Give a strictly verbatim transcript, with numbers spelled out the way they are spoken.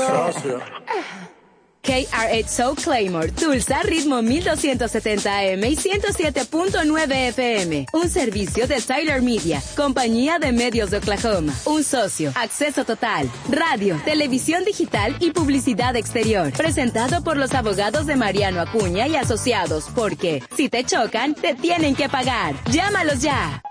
Socio. K R ocho Soul Claymore, Tulsa, ritmo mil doscientos setenta A M y ciento siete punto nueve F M. Un servicio de Tyler Media, compañía de medios de Oklahoma. Un socio, acceso total, radio, televisión digital y publicidad exterior. Presentado por los abogados de Mariano Acuña y Asociados, porque si te chocan, te tienen que pagar. Llámalos ya.